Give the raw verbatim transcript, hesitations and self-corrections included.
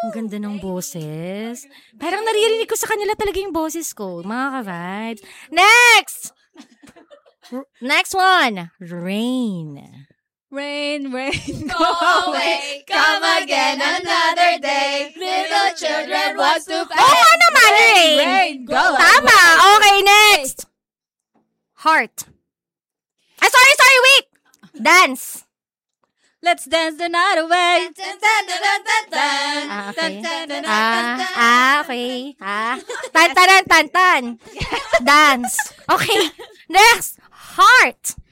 Ang ganda ng boses. Parang naririnig ko sa kanila talaga yung boses ko, mga ka-vibes. Next! R- Next one. Rain. Rain, rain, Go away, come again another day. Little children wants to play. Oo nga naman, Rain. rain, go Tama. Okay, next. Heart. Ah, sorry, sorry, wait. Dance. Let's dance the night away. Ah, okay. Ah, ah, okay. Ah. Tan, tan, tan, tan. Dance. Okay. Next. Heart.